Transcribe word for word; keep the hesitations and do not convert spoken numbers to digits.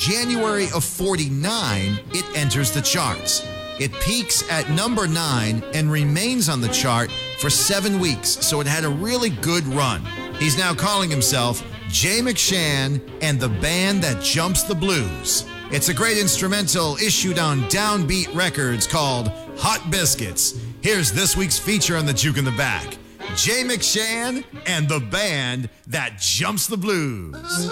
January of forty-nine, it enters the charts. It peaks at number nine and remains on the chart for seven weeks, so it had a really good run. He's now calling himself Jay McShann and the Band That Jumps the Blues. It's a great instrumental issued on Downbeat Records called Hot Biscuits. Here's this week's feature on the Juke in the Back. Jay McShann and the Band That Jumps the Blues.